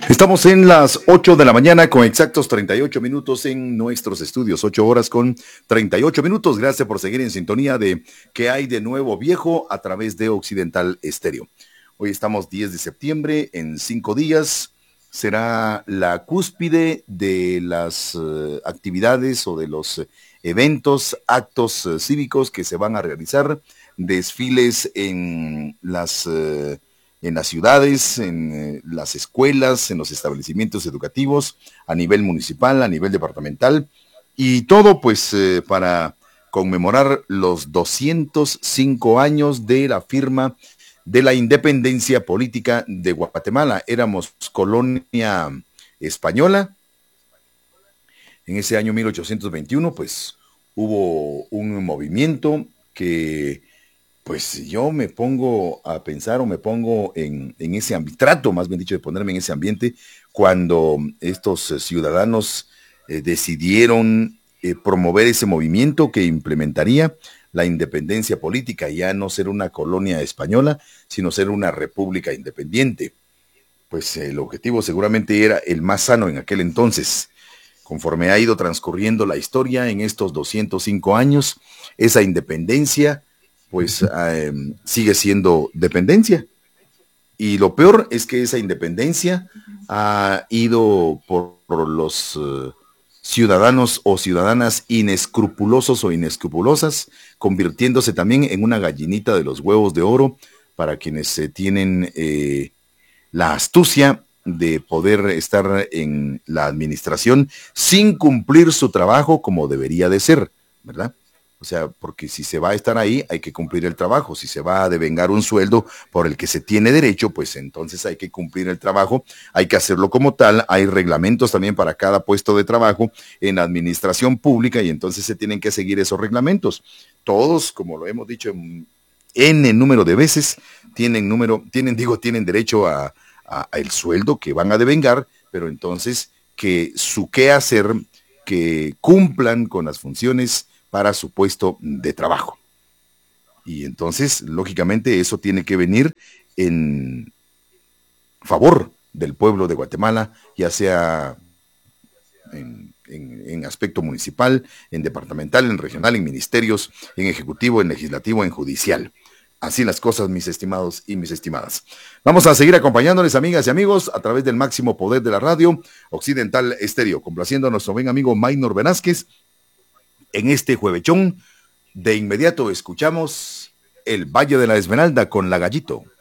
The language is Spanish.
Estamos en las 8 de la mañana con exactos 38 minutos en nuestros estudios, 8 horas con 38 minutos. Gracias por seguir en sintonía de ¿Qué hay de nuevo viejo? A través de Occidental Estéreo. Hoy estamos 10 de septiembre, en 5 días será la cúspide de las actividades o de los eventos, actos cívicos que se van a realizar, desfiles en las ciudades, en las escuelas, en los establecimientos educativos, a nivel municipal, a nivel departamental, y todo pues para conmemorar los 205 años de la firma de la independencia política de Guatemala. Éramos colonia española. En ese año 1821, pues hubo un movimiento que pues yo me pongo a pensar o me pongo en ese ambiente, trato más bien dicho de ponerme en ese ambiente cuando estos ciudadanos decidieron promover ese movimiento que implementaría la independencia política, ya no ser una colonia española, sino ser una república independiente. Pues el objetivo seguramente era el más sano en aquel entonces. Conforme ha ido transcurriendo la historia en estos 205 años, esa independencia pues sigue siendo dependencia. Y lo peor es que esa independencia ha ido por los ciudadanos o ciudadanas inescrupulosos o inescrupulosas, convirtiéndose también en una gallinita de los huevos de oro para quienes tienen la astucia de poder estar en la administración sin cumplir su trabajo como debería de ser, ¿verdad? O sea, porque si se va a estar ahí, hay que cumplir el trabajo. Si se va a devengar un sueldo por el que se tiene derecho, pues entonces hay que cumplir el trabajo, hay que hacerlo como tal. Hay reglamentos también para cada puesto de trabajo en la administración pública y entonces se tienen que seguir esos reglamentos. Todos, como lo hemos dicho en el número de veces, tienen derecho a el sueldo que van a devengar, pero entonces que su quehacer, que cumplan con las funciones para su puesto de trabajo. Y entonces, lógicamente, eso tiene que venir en favor del pueblo de Guatemala, ya sea en aspecto municipal, en departamental, en regional, en ministerios, en ejecutivo, en legislativo, en judicial. Así las cosas, mis estimados y mis estimadas. Vamos a seguir acompañándoles, amigas y amigos, a través del máximo poder de la radio, Occidental Estéreo, complaciendo a nuestro buen amigo Maynor Velázquez en este juevechón. De inmediato escuchamos El Valle de la Esmeralda con La Gallito.